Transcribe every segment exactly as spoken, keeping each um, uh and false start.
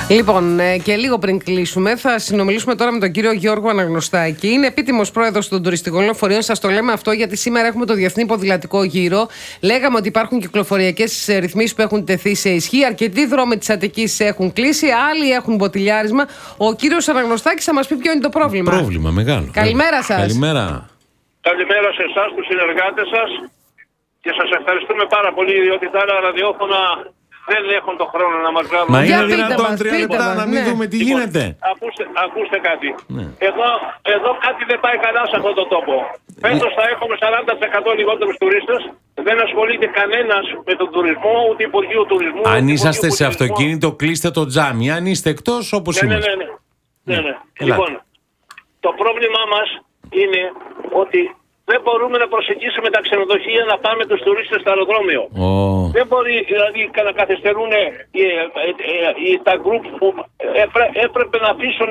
Λοιπόν, και λίγο πριν κλείσουμε, θα συνομιλήσουμε τώρα με τον κύριο Γιώργο Αναγνωστάκη. Είναι επίτιμος πρόεδρος των τουριστικών λεωφορείων. Σας το λέμε αυτό γιατί σήμερα έχουμε το Διεθνή Ποδηλατικό Γύρο. Λέγαμε ότι υπάρχουν κυκλοφοριακές ρυθμίσεις που έχουν τεθεί σε ισχύ. Αρκετοί δρόμοι της Αττικής έχουν κλείσει, άλλοι έχουν μποτιλιάρισμα. Ο κύριος Αναγνωστάκης θα μας πει ποιο είναι το πρόβλημα. Πρόβλημα μεγάλο. Καλημέρα σας. Καλημέρα. Καλημέρα σε εσάς, τους συνεργάτες σας, και σας ευχαριστούμε πάρα πολύ, διότι τα άλλα ραδιόφωνα δεν έχουν τον χρόνο να μας βγάλουν. Μα Για είναι πείτε δυνατόν μας, τρία πείτε λεπτά μας, να μην ναι. δούμε τι Λοιπόν, γίνεται. Ακούστε, ακούστε κάτι. Ναι. Εδώ, εδώ κάτι δεν πάει καλά σε αυτόν τον τόπο. Φέτος θα έχουμε σαράντα τοις εκατό λιγότερους τουρίστες. Δεν ασχολείται κανένας με τον τουρισμό, ούτε Υπουργείο Τουρισμού. Αν ούτε είσαστε Υπουργείο σε Πολιτισμού. αυτοκίνητο, κλείστε το τζάμι. Αν είστε εκτός, όπως Ναι, ναι, είμαστε. ναι, ναι. ναι, ναι. Ελάτε. Λοιπόν, το πρόβλημά μας είναι ότι δεν μπορούμε να προσεγγίσουμε τα ξενοδοχεία να πάμε τους τουρίστες στο αεροδρόμιο. Oh. Δεν μπορεί δηλαδή να καθυστερούν ε, ε, ε, ε, τα γκρουπ που έπρε, έπρεπε να αφήσουν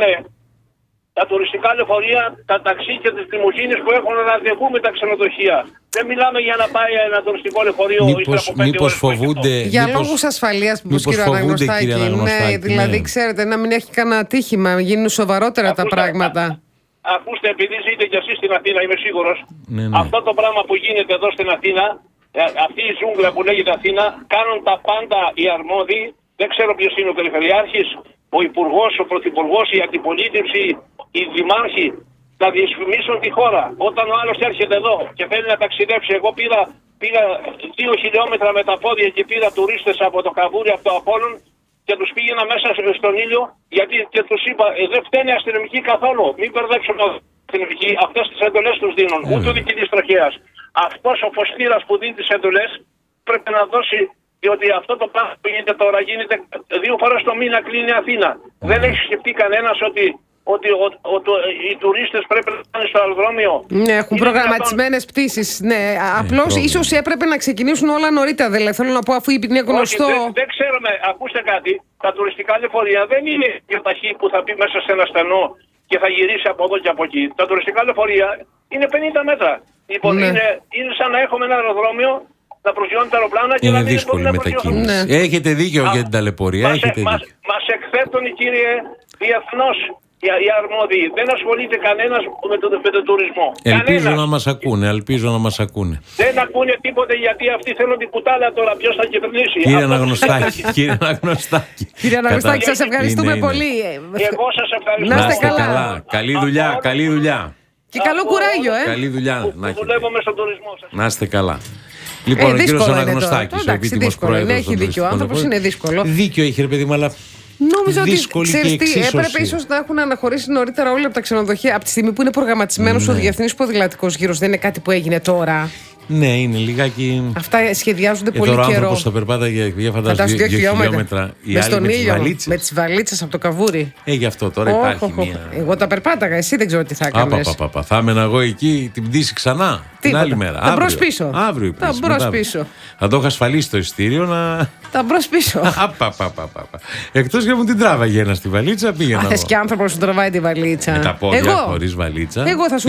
τα τουριστικά λεωφορεία, τα ταξί και τις λιμουζίνες που έχουν ραντεβού με τα ξενοδοχεία. Δεν μιλάμε για να πάει ένα τουριστικό λεωφορείο ύστερα Μήπως, από πέντε μήπως ώρες. φοβούνται. Για μήπως- λόγους ασφαλείας, που μήπως κύριο φοβούνται, Αναγνωστάκη. κύριε Αναγνωστάκη, Ναι, δηλαδή, ναι. ξέρετε, να μην έχει κανένα ατύχημα, γίνουν σοβαρότερα τα Ακούστε, πράγματα. Ακούστε, επειδή ζείτε κι εσείς στην Αθήνα, είμαι σίγουρος, Ναι, ναι. αυτό το πράγμα που γίνεται εδώ στην Αθήνα, ε, αυτή η ζούγκλα που λέγεται Αθήνα, κάνουν τα πάντα οι αρμόδιοι. Δεν ξέρω ποιος είναι ο Περιφερειάρχης, ο Υπουργός, ο Πρωθυπουργός, η Αντιπολίτευση, οι Δημάρχοι, να διεσφημίσουν τη χώρα. Όταν ο άλλος έρχεται εδώ και θέλει να ταξιδέψει, εγώ πήγα, πήγα δύο χιλιόμετρα με τα πόδια και πήρα τουρίστες από το Καβούρι, από το Απόλλων, και τους πήγαινα μέσα στον ήλιο, γιατί και τους είπα, ε, δεν φταίνει αστυνομικοί καθόλου. Μην μπερδέψουμε αστυνομικοί, αυτές τις εντολές τους δίνουν, Mm. ούτε ο διοικητής τροχέας. Αυτός ο φωστήρας που δίνει τις εντολές πρέπει να δώσει, διότι αυτό το πράγμα που γίνεται τώρα γίνεται δύο φορές το μήνα κλείνει η Αθήνα. Mm. Δεν έχει σκεφτεί κανένας ότι, ότι ο, ο, ο, οι τουρίστες πρέπει να πάνε στο αεροδρόμιο. Ναι, έχουν Είναι προγραμματισμένες πτήσεις. Ναι, απλώς πρόβλημα. ίσως έπρεπε να ξεκινήσουν όλα νωρίτερα. Δηλαδή, θέλω να πω, αφού είναι γνωστό. Όχι, δεν, δεν ξέρουμε, ακούστε κάτι, τα τουριστικά λεωφορεία δεν είναι για ταχύ που θα πει μέσα σε ένα στενό και θα γυρίσει από εδώ και από εκεί. Τα τουριστικά λεωφορεία είναι πενήντα μέτρα. Λοιπόν, Ναι. είναι, είναι σαν να έχουμε ένα αεροδρόμιο, να προσγειώνει τα αεροπλάνα και Είναι να μην δύσκολη η μπορεί να προσγειώνουν. μετακίνηση. Ναι. Έχετε δίκιο Α, για την ταλαιπωρία. Μας, Έχετε μας, δίκιο. μας εκθέτουν, κύριε, διεθνώς οι, οι αρμόδιοι. Δεν ασχολείται κανένας με, το, με τον τουρισμό. Ελπίζω Κανένας. να μας ακούνε. Ελπίζω να μας ακούνε. Δεν ακούνε τίποτε γιατί αυτοί θέλουν την κουτάλα τώρα. Ποιος θα κυβερνήσει. Κύριε Αυτό- Αναγνωστάκη, κύριε Αναγνωστάκη. Κύριε Αναγνωστάκη, Κατά- σας ευχαριστούμε Είναι, είναι. πολύ. Εγώ σας ευχαριστώ. Να Να είστε είστε καλά. καλά. Καλή δουλειά, καλή δουλειά. Και καλό κουράγιο, ε. Καλή δουλειά να έχετε. Δουλεύουμε στον τουρισμό σας. Να είστε καλά. Λοιπόν, Ε, ο κύριος δύσκολο είναι Αναγνωστάκης, τώρα. ο Εντάξει, επίτιμος δύσκολο είναι, πρόεδρος έχει των δίκιο. Ο τουριστικών άνθρωπος λεωφορείων. είναι δύσκολο. Δίκιο έχει, ρε παιδί μου, αλλά Νόμιζα ότι δύσκολη ξέρεις και τι, εξίσωση. έπρεπε ίσως να έχουν αναχωρήσει νωρίτερα όλα από τα ξενοδοχεία. Από τη στιγμή που είναι προγραμματισμένος Ναι. ο Διεθνής Ποδηλατικός Γύρος, δεν είναι κάτι που έγινε τώρα. ναι, είναι λιγάκι. Αυτά σχεδιάζονται Ε, πολύ τώρα ο καιρό. άνθρωπος θα περπάταγε, για φαντάζομαι, Φαντάζομαι δύο, δύο δύο χιλιόμετρα. χιλιόμετρα. Οι Μες άλλοι στον με τις ήλιο. βαλίτσες. Με τις βαλίτσες από το καβούρι. Ε, γι' αυτό τώρα Όχ, υπάρχει όχ, όχ. μία. Εγώ τα περπάταγα, εσύ δεν ξέρω τι θα έκανες. Απαπαπαπα. Θα έμενα εγώ εκεί την πτήση ξανά. Την Τίποτα. άλλη μέρα. Τα Αύριο. μπρος πίσω. Αύριο η Τα πτήση, μπρος μετά. πίσω. Θα το είχα ασφαλίσει το εισιτήριο να. Τα μπρος πίσω. Απαπαπαπα. Εκτός και μου την τράβαγε ένα στη βαλίτσα, πήγαινα. Α, θες εγώ. και άνθρωπο που σου τραβάει τη βαλίτσα. Με τα πόδια, Εγώ. χωρίς βαλίτσα. Εγώ θα σου